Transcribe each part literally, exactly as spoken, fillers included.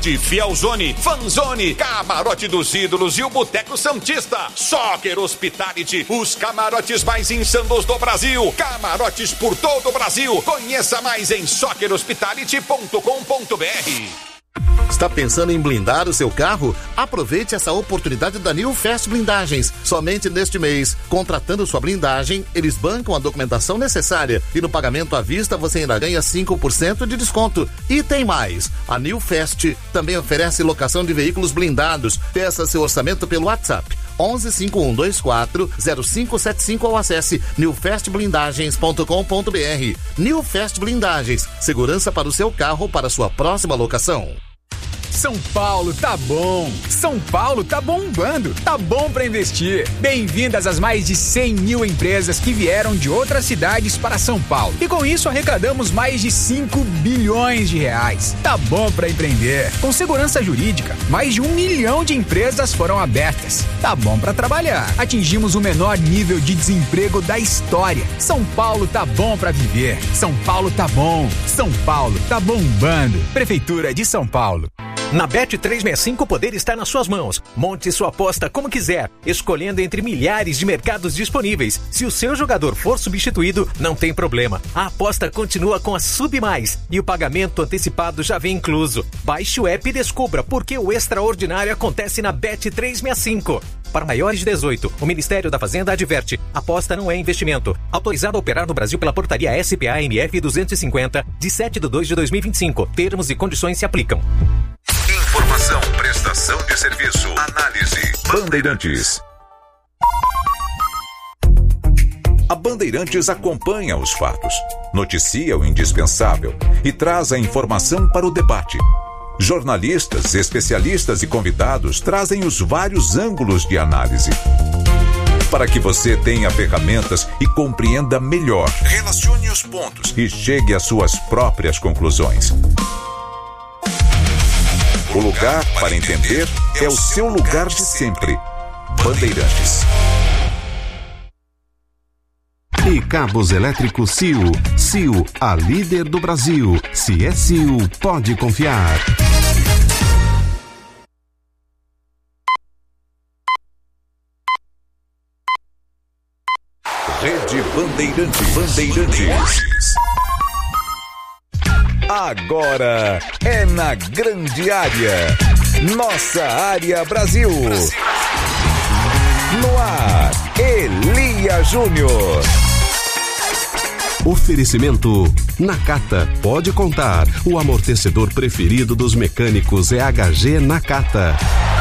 Forte, Fielzone, Fanzone, Camarote dos Ídolos e o Boteco Santista. Soccer Hospitality, os camarotes mais insanos do Brasil. Camarotes por todo o Brasil. Conheça mais em soccer hospitality ponto com ponto b r. Está pensando em blindar o seu carro? Aproveite essa oportunidade da New Fast Blindagens. Somente neste mês, contratando sua blindagem, eles bancam a documentação necessária e no pagamento à vista você ainda ganha cinco por cento de desconto. E tem mais, a New Fast também oferece locação de veículos blindados. Peça seu orçamento pelo WhatsApp onze cinco um dois quatro zero cinco sete cinco ou acesse new fast blindagens ponto com ponto b r. New Fast Blindagens, segurança para o seu carro para sua próxima locação. São Paulo tá bom, São Paulo tá bombando, tá bom pra investir. Bem-vindas às mais de cem mil empresas que vieram de outras cidades para São Paulo. E com isso arrecadamos mais de cinco bilhões de reais. Tá bom pra empreender. Com segurança jurídica, mais de um milhão de empresas foram abertas. Tá bom pra trabalhar. Atingimos o menor nível de desemprego da história. São Paulo tá bom pra viver. São Paulo tá bom. São Paulo tá bombando. Prefeitura de São Paulo. Na Bet trezentos e sessenta e cinco o poder está nas suas mãos. Monte sua aposta como quiser, escolhendo entre milhares de mercados disponíveis. Se o seu jogador for substituído, não tem problema. A aposta continua com a Sub Mais e o pagamento antecipado já vem incluso. Baixe o app e descubra por que o extraordinário acontece na Bet trezentos e sessenta e cinco. Para maiores de dezoito, o Ministério da Fazenda adverte: aposta não é investimento. Autorizado a operar no Brasil pela portaria S P A M F duzentos e cinquenta, de sete de dois de dois mil e vinte e cinco. Termos e condições se aplicam. Informação, prestação de serviço, análise. Bandeirantes. A Bandeirantes acompanha os fatos, noticia o indispensável e traz a informação para o debate. Jornalistas, especialistas e convidados trazem os vários ângulos de análise, para que você tenha ferramentas e compreenda melhor. Relacione os pontos e chegue às suas próprias conclusões. O lugar para entender é o seu lugar de sempre. Bandeirantes. E cabos elétricos C I U. C I U, a líder do Brasil. Se é C I U, pode confiar. Rede Bandeirantes. Bandeirantes. Agora é na grande área. Nossa área Brasil. No ar, Elia Júnior. Oferecimento Nakata. Pode contar. O amortecedor preferido dos mecânicos é H G Nakata.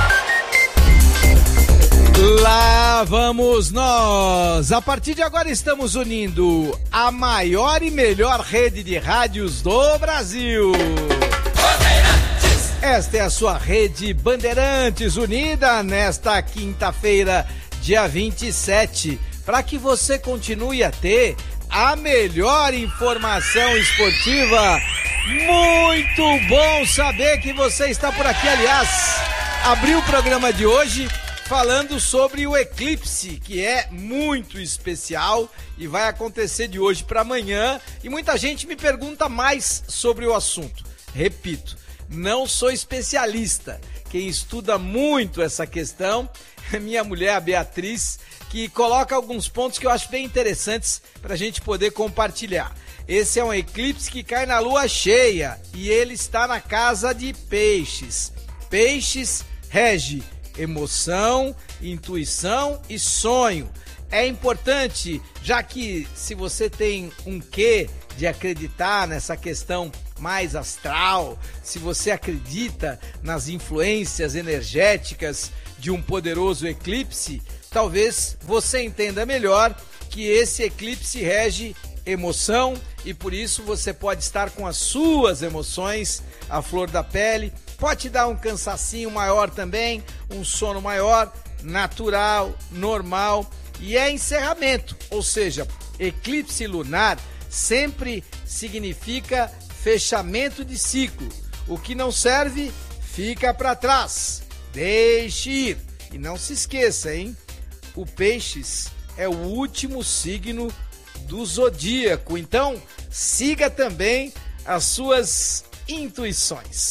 Lá vamos nós! A partir de agora estamos unindo a maior e melhor rede de rádios do Brasil. Bandeirantes! Esta é a sua rede Bandeirantes, unida nesta quinta-feira, dia vinte e sete, para que você continue a ter a melhor informação esportiva. Muito bom saber que você está por aqui. Aliás, abri o programa de hoje falando sobre o eclipse, que é muito especial e vai acontecer de hoje para amanhã, e muita gente me pergunta mais sobre o assunto. Repito, não sou especialista. Quem estuda muito essa questão é minha mulher, a Beatriz, que coloca alguns pontos que eu acho bem interessantes para a gente poder compartilhar. Esse é um eclipse que cai na lua cheia e ele está na casa de Peixes. Peixes rege emoção, intuição e sonho. É importante, já que se você tem um quê de acreditar nessa questão mais astral, se você acredita nas influências energéticas de um poderoso eclipse, talvez você entenda melhor que esse eclipse rege emoção e por isso você pode estar com as suas emoções à flor da pele. Pode te dar um cansacinho maior também, um sono maior, natural, normal. E é encerramento, ou seja, eclipse lunar sempre significa fechamento de ciclo. O que não serve, fica para trás. Deixe ir. E não se esqueça, hein? O Peixes é o último signo do zodíaco. Então, siga também as suas intuições.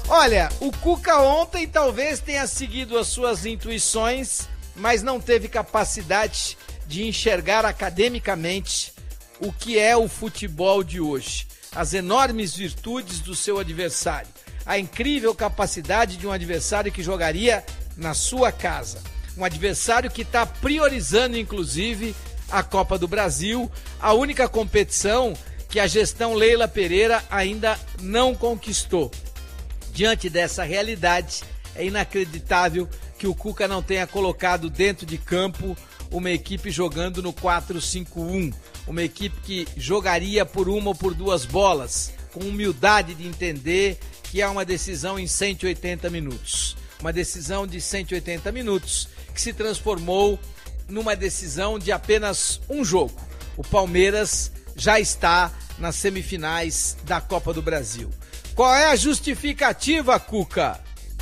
Olha, o Cuca ontem talvez tenha seguido as suas intuições, mas não teve capacidade de enxergar academicamente o que é o futebol de hoje. As enormes virtudes do seu adversário. A incrível capacidade de um adversário que jogaria na sua casa. Um adversário que está priorizando, inclusive, a Copa do Brasil, a única competição que a gestão Leila Pereira ainda não conquistou. Diante dessa realidade, é inacreditável que o Cuca não tenha colocado dentro de campo uma equipe jogando no quatro cinco um, uma equipe que jogaria por uma ou por duas bolas, com humildade de entender que é uma decisão em cento e oitenta minutos. Uma decisão de cento e oitenta minutos que se transformou numa decisão de apenas um jogo. O Palmeiras já está nas semifinais da Copa do Brasil. Qual é a justificativa, Cuca?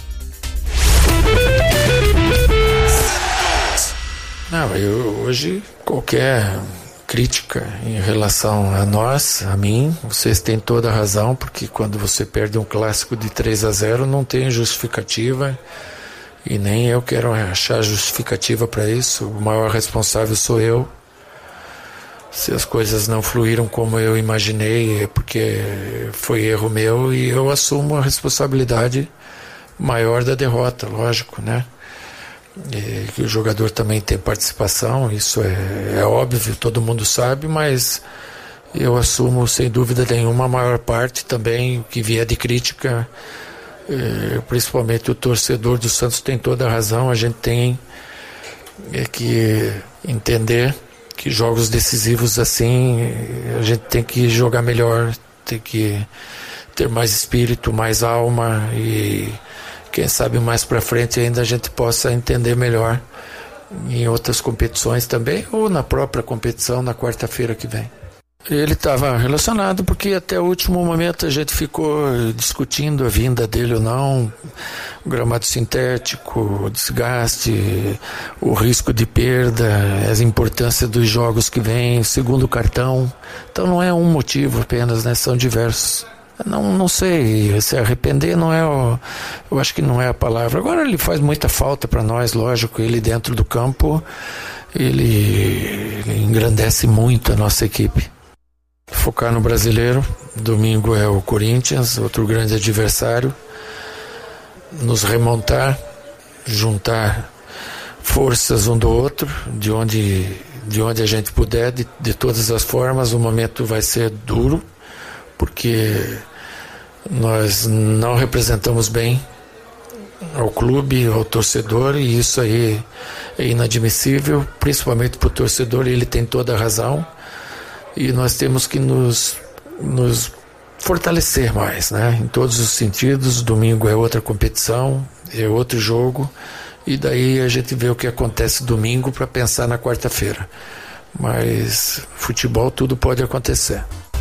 Não, eu, hoje qualquer crítica em relação a nós, a mim, vocês têm toda a razão, porque quando você perde um clássico de três a zero não tem justificativa e nem eu quero achar justificativa para isso. O maior responsável sou eu. Se as coisas não fluíram como eu imaginei, é porque foi erro meu e eu assumo a responsabilidade maior da derrota, lógico, né? E que o jogador também tem participação, isso é, é óbvio, todo mundo sabe, mas eu assumo sem dúvida nenhuma a maior parte também, o que vier de crítica, é, principalmente o torcedor do Santos tem toda a razão, a gente tem é, que entender que jogos decisivos assim, a gente tem que jogar melhor, tem que ter mais espírito, mais alma e quem sabe mais para frente ainda a gente possa entender melhor em outras competições também ou na própria competição na quarta-feira que vem. Ele estava relacionado porque até o último momento a gente ficou discutindo a vinda dele ou não, o gramado sintético, o desgaste, o risco de perda, a importância dos jogos que vêm, o segundo cartão. Então não é um motivo apenas, né? São diversos. Não, não sei, se arrepender não é o, eu acho que não é a palavra. Agora ele faz muita falta para nós, lógico, ele dentro do campo, ele, ele engrandece muito a nossa equipe. Focar no brasileiro, domingo é o Corinthians, outro grande adversário, nos remontar, juntar forças um do outro, de onde, de onde a gente puder, de, de todas as formas. O momento vai ser duro, porque nós não representamos bem ao clube, ao torcedor, e isso aí é inadmissível, principalmente para o torcedor, e ele tem toda a razão. E nós temos que nos, nos fortalecer mais, né? Em todos os sentidos. Domingo é outra competição, é outro jogo, e daí a gente vê o que acontece domingo para pensar na quarta-feira. Mas futebol, tudo pode acontecer.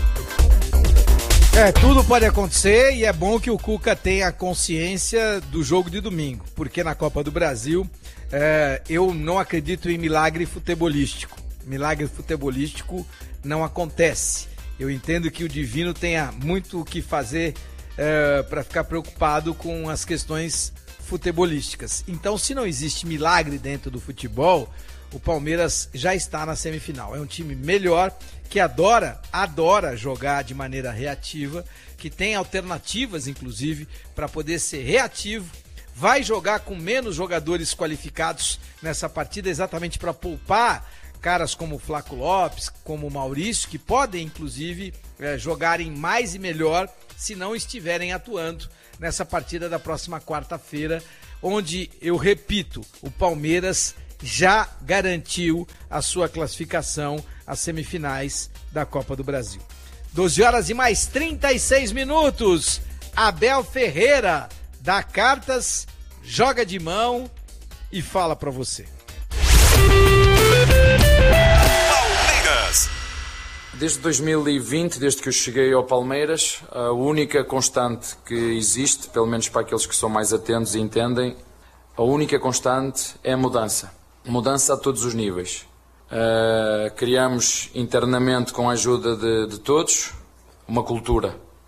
É, tudo pode acontecer e é bom que o Cuca tenha consciência do jogo de domingo, porque na Copa do Brasil é, eu não acredito em milagre futebolístico. Milagre futebolístico não acontece. Eu entendo que o divino tenha muito o que fazer é, para ficar preocupado com as questões futebolísticas. Então, se não existe milagre dentro do futebol, o Palmeiras já está na semifinal. É um time melhor, que adora, adora jogar de maneira reativa, que tem alternativas, inclusive, para poder ser reativo. Vai jogar com menos jogadores qualificados nessa partida, exatamente para poupar caras como o Flaco Lopes, como o Maurício, que podem, inclusive, é, jogarem mais e melhor se não estiverem atuando nessa partida da próxima quarta-feira, onde, eu repito, o Palmeiras já garantiu a sua classificação às semifinais da Copa do Brasil. doze horas e mais trinta e seis minutos. Abel Ferreira dá cartas, joga de mão e fala pra você. Palmeiras. Desde dois mil e vinte, desde que eu cheguei ao Palmeiras, a única constante que existe, pelo menos para aqueles que são mais atentos e entendem, a única constante é a mudança. Mudança a todos os níveis. Uh, criamos internamente, com a ajuda de, de todos, uma cultura.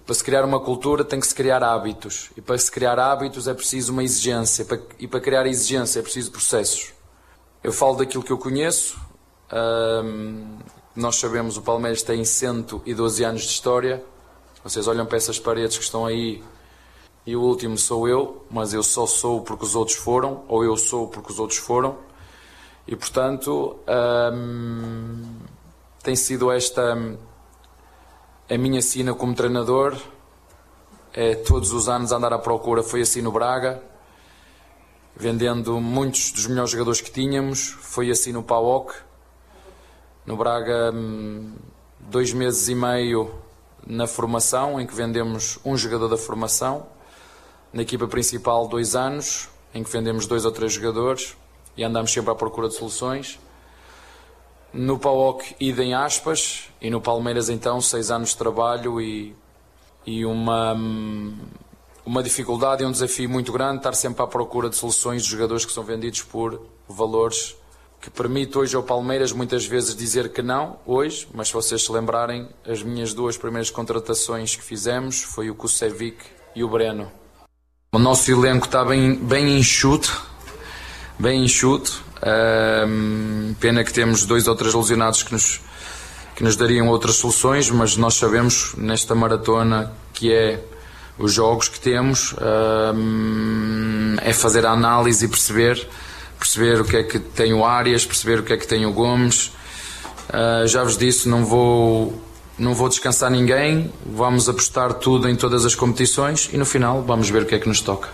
para se criar uma cultura tem que se criar hábitos. E para se criar hábitos é preciso uma exigência. E para criar exigência é preciso processos. Eu falo daquilo que eu conheço. Um, nós sabemos, o Palmeiras tem cento e doze anos de história. Vocês olham para essas paredes que estão aí e o último sou eu, mas eu só sou porque os outros foram, ou eu sou porque os outros foram. E, portanto, um, tem sido esta a minha sina como treinador. É todos os anos andar à procura. Foi assim no Braga, vendendo muitos dos melhores jogadores que tínhamos. Foi assim no P A O C. No Braga, dois meses e meio na formação, em que vendemos um jogador da formação. Na equipa principal, dois anos, em que vendemos dois ou três jogadores e andamos sempre à procura de soluções. No P A O C, idem aspas, e no Palmeiras, então, seis anos de trabalho e, e uma, uma dificuldade e um desafio muito grande, estar sempre à procura de soluções de jogadores que são vendidos por valores que permite hoje ao Palmeiras muitas vezes dizer que não, hoje, mas se vocês se lembrarem, as minhas duas primeiras contratações que fizemos foi o Kusevic e o Breno. O nosso elenco está bem, bem enxuto, bem enxuto. Um, pena que temos dois ou três lesionados que nos, que nos dariam outras soluções, mas nós sabemos nesta maratona que é os jogos que temos, um, é fazer a análise e perceber, perceber o que é que tem o Arias, perceber o que é que tem o Gomes. Uh, já vos disse, não vou... Não vou descansar ninguém, vamos apostar tudo em todas as competições e no final vamos ver o que é que nos toca.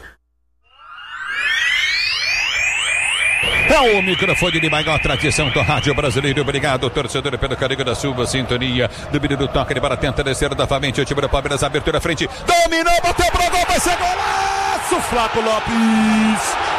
É o microfone de maior tradição do rádio brasileiro. Obrigado, torcedor, pelo carinho da sua sintonia. Do menino toca, ele para tenta descer novamente. O time do Palmeiras, abertura à frente. Dominou, bateu pro gol, vai ser golaço! Flaco Lopes!